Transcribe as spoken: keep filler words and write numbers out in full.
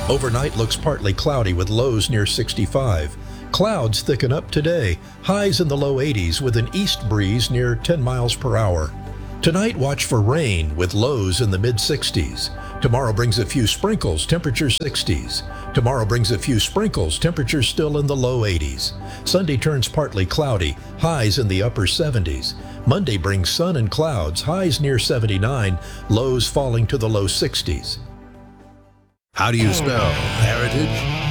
Overnight looks partly cloudy with lows near sixty-five. Clouds thicken up today, highs in the low eighties with an east breeze near ten miles per hour. Tonight, watch for rain with lows in the mid-sixties. Tomorrow brings a few sprinkles, temperatures sixties. Tomorrow brings a few sprinkles, temperatures still in the low eighties. Sunday turns partly cloudy, highs in the upper seventies. Monday brings sun and clouds, highs near seventy-nine, lows falling to the low sixties. How do you spell heritage?